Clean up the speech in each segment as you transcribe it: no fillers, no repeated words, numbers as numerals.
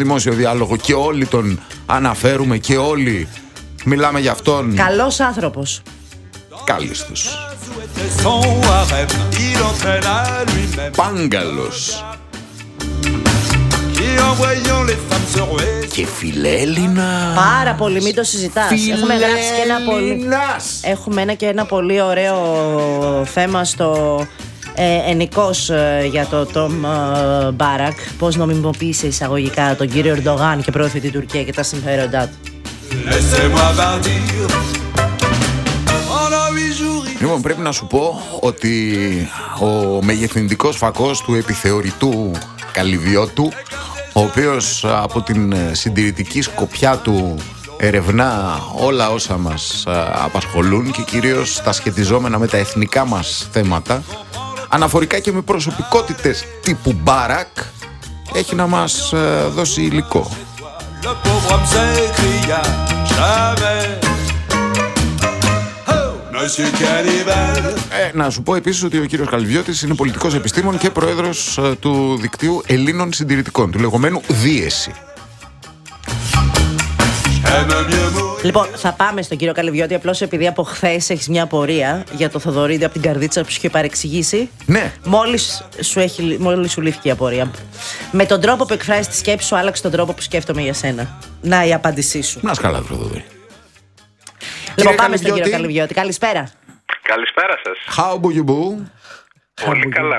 δημόσιο διάλογο και όλοι τον αναφέρουμε και όλοι μιλάμε για αυτόν. Καλός άνθρωπος. Κάλιστος. Πάγκαλος. Και φιλέλληνα. Πάρα πολύ, μην το συζητάς. Έχουμε γράψει και ένα πολύ ωραίο θέμα στο ενικός για το Τόμ Μπάρακ. Πώς νομιμοποίησε εισαγωγικά τον κύριο Ερντογάν και προωθεί την Τουρκία και τα συμφέροντά του. Λοιπόν, πρέπει να σου πω ότι ο μεγεθυντικός φακός του επιθεωρητού Καλυβιώτου, ο οποίος από την συντηρητική σκοπιά του ερευνά όλα όσα μας απασχολούν και κυρίως τα σχετιζόμενα με τα εθνικά μας θέματα, αναφορικά και με προσωπικότητες τύπου Μπάρακ, έχει να μας δώσει υλικό. Να σου πω επίσης ότι ο κύριος Καλυβιώτης είναι πολιτικός επιστήμον και πρόεδρος του δικτύου Ελλήνων Συντηρητικών, του λεγόμενου Δίεση. Λοιπόν, θα πάμε στον κύριο Καλυβιώτη, απλώς επειδή από χθες έχεις μια απορία για το Θοδωρίδη από την Καρδίτσα που σου είχε παρεξηγήσει. Ναι. Μόλις σου λύθηκε η απορία. Με τον τρόπο που εκφράζεις τη σκέψη σου, άλλαξε τον τρόπο που σκέφτομαι για σένα. Να η απάντησή σου. Να σκαλά, Θοδωρή. Λοιπόν, πάμε στον κύριο Καλυβιώτη. Καλησπέρα. Καλησπέρα σας. How do you do? Πολύ καλά.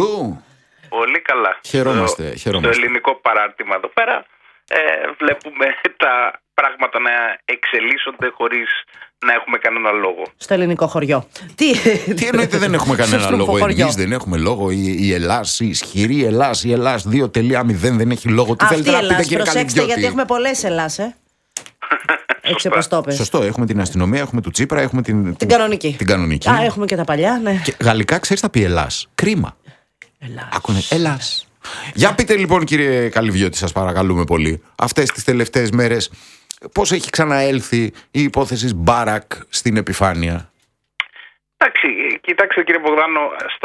Πολύ καλά. Χαιρόμαστε. Στο ελληνικό παράρτημα εδώ πέρα βλέπουμε τα πράγματα να εξελίσσονται χωρίς να έχουμε κανένα λόγο. Στο ελληνικό χωριό. Τι εννοείται δεν έχουμε κανένα λόγο? Εμείς δεν έχουμε λόγο. Η Ελλάς, η ισχυρή Ελλάς, η Ελλάς 2.0 δεν έχει λόγο. Τι θέλετε να πείτε, κύριε Προσέξτε, γιατί έχουμε πολλές Ελλάς, Έτσι όπως το πες. Σωστό, έχουμε την αστυνομία, έχουμε του Τσίπρα, έχουμε την κανονική. Α, έχουμε και τα παλιά, ναι. Και γαλλικά ξέρεις θα πει Ελλάς. Κρίμα. Ελλάς. Για πείτε λοιπόν, κύριε Καλυβιώτη, σας παρακαλούμε πολύ, αυτές τις τελευταίες μέρες πώς έχει ξαναέλθει η υπόθεση Μπάρακ στην επιφάνεια? Εντάξει, κοιτάξτε κύριε Μπογδάνο,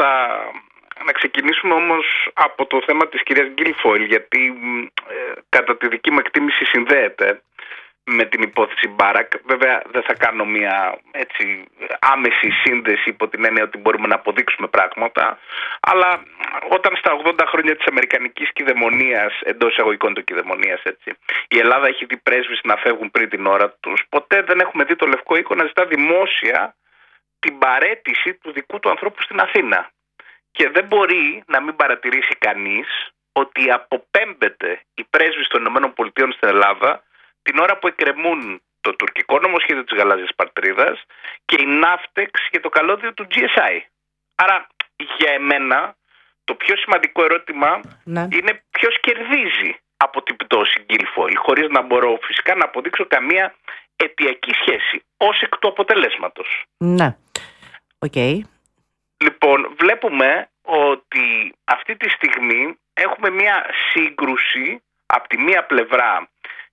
να ξεκινήσουμε όμως από το θέμα της κυρίας Γκίλφοιλ, γιατί κατά τη δική μου εκτίμηση συνδέεται με την υπόθεση Μπάρακ. Βέβαια δεν θα κάνω μια άμεση σύνδεση υπό την έννοια ότι μπορούμε να αποδείξουμε πράγματα, αλλά όταν στα 80 χρόνια της αμερικανικής κυδαιμονίας, εντός εισαγωγικών του κυδαιμονίας, η Ελλάδα έχει δει πρέσβεις να φεύγουν πριν την ώρα τους, ποτέ δεν έχουμε δει το Λευκό Οίκο να ζητά δημόσια την παραίτηση του δικού του ανθρώπου στην Αθήνα. Και δεν μπορεί να μην παρατηρήσει κανείς ότι αποπέμπεται η πρέσβης των ΗΠΑ στην Ελλάδα την ώρα που εκκρεμούν το τουρκικό νομοσχέδιο της γαλάζιας παρτρίδας και η ναύτεξ και το καλώδιο του GSI. Άρα για εμένα το πιο σημαντικό ερώτημα είναι ποιος κερδίζει από την πτώση Γκίλφοιλ, χωρίς να μπορώ φυσικά να αποδείξω καμία αιτιακή σχέση ως εκ του αποτελέσματος. Ναι. Okay. Λοιπόν, βλέπουμε ότι αυτή τη στιγμή έχουμε μια σύγκρουση από τη μία πλευρά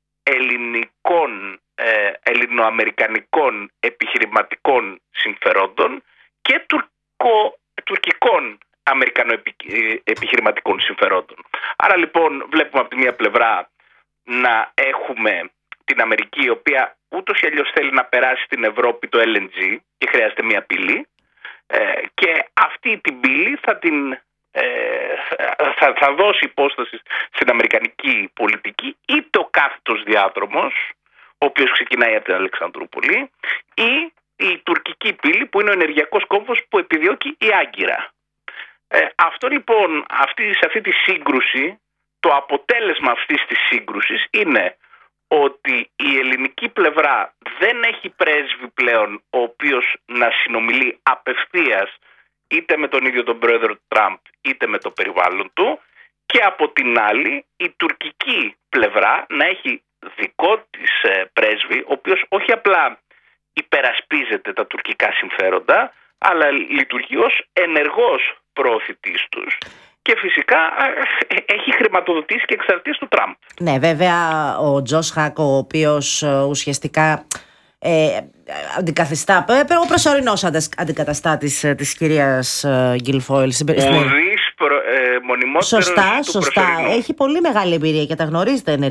ελληνοαμερικανικών επιχειρηματικών συμφερόντων και τουρκικών αμερικανοεπιχειρηματικών συμφερόντων. Άρα λοιπόν βλέπουμε από τη μία πλευρά να έχουμε την Αμερική, η οποία ούτως ή αλλιώς θέλει να περάσει στην Ευρώπη το LNG και χρειάζεται μια πύλη, και αυτή την πύλη θα δώσει υπόσταση στην αμερικανική πολιτική είτε ο κάθετος διάδρομος, ο οποίος ξεκινάει από την Αλεξανδρούπολη, ή η τουρκική πύλη που είναι ο ενεργειακός κόμβος που επιδιώκει η Άγκυρα. Αυτό λοιπόν, σε αυτή τη σύγκρουση, το αποτέλεσμα αυτής της σύγκρουσης είναι ότι η ελληνική πλευρά δεν έχει πρέσβη πλέον ο οποίος να συνομιλεί απευθείας είτε με τον ίδιο τον πρόεδρο Τραμπ είτε με το περιβάλλον του, και από την άλλη η τουρκική πλευρά να έχει δικό της πρέσβη, ο οποίος όχι απλά υπερασπίζεται τα τουρκικά συμφέροντα, αλλά λειτουργεί ως ενεργός προωθητής τους και φυσικά έχει χρηματοδοτήσει και εξαρτήσει του Τραμπ. Ναι, βέβαια ο Τζος Χακ, ο οποίος ουσιαστικά αντικαθιστά, ο προσωρινός αντικαταστάτης της κυρίας Γκίλφοιλ. Μονιμότερος σωστά. Έχει πολύ μεγάλη εμπειρία και τα γνωρίζετε